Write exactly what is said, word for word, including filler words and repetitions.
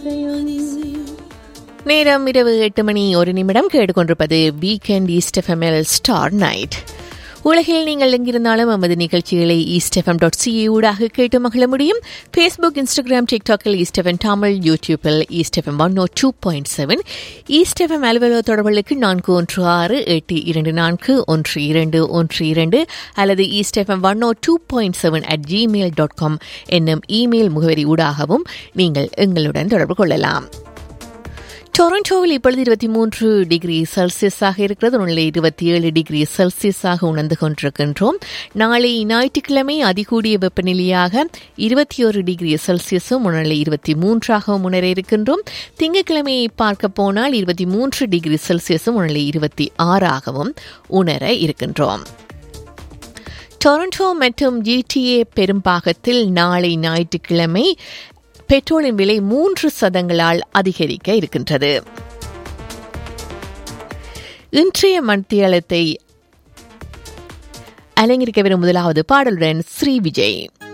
நேரம் இரவு எட்டு மணி ஒரு நிமிடம் கேட்டுக்கொண்டிருப்பது வீக்கெண்ட் ஈஸ்ட் எஃப்எம்எல் ஸ்டார் நைட். உலகில் நீங்கள் எங்கிருந்தாலும் நமது நிகழ்ச்சிகளை ஈஸ்ட் எஃப்எம் டாட் சிஏ ஊடாக கேட்டு மகிழ முடியும். Facebook, Instagram, டிக்டாக்கில் east FM Tamil, யூடியூப்பில் ஈஸ்ட் எஃப்எம் ஒன் ஓ two point seven. East FM அலுவலக தொடர்புகளுக்கு நான்கு ஒன்று ஆறு எட்டு இரண்டு நான்கு ஒன்று இரண்டு ஒன்று இரண்டு அல்லது east FM one O two point seven at Gmail dot com என்னும் இமெயில் முகவரி ஊடாகவும் நீங்கள் எங்களுடன் தொடர்பு கொள்ளலாம். டொரண்டோவில் இப்பொழுது இருபத்தி மூன்று டிகிரி செல்சியஸாக இருக்கிறது. உள்ள இருபத்தி ஏழு டிகிரி செல்சியஸாக உணர்ந்து கொண்டிருக்கின்றோம். நாளை ஞாயிற்றுக்கிழமை அதிகூடிய வெப்பநிலையாக இருபத்தி ஒரு டிகிரி செல்சியஸும் உணர்நிலை இருபத்தி மூன்றாகவும் உணர இருக்கின்றோம். திங்கட்கிழமையை பார்க்க போனால் இருபத்தி மூன்று டிகிரி செல்சியஸும் உணர்நிலை இருபத்தி ஆறாகவும் உணர இருக்கின்றோம். டொரண்டோ மற்றும் ஜிடிஏ பெரும்பாகத்தில் நாளை ஞாயிற்றுக்கிழமை பெட்ரோலின் விலை மூன்று சதங்களால் அதிகரிக்க இருக்கின்றது. இன்றைய மத்தியாலத்தை அலங்கரிக்க வரும் முதலாவது பாடலுடன் ஸ்ரீ விஜய்.